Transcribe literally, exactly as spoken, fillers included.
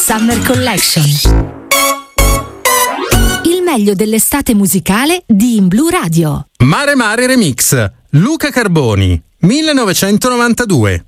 Summer Collection. Il meglio dell'estate musicale di In Blu Radio. Mare Mare Remix, Luca Carboni, millenovecentonovantadue.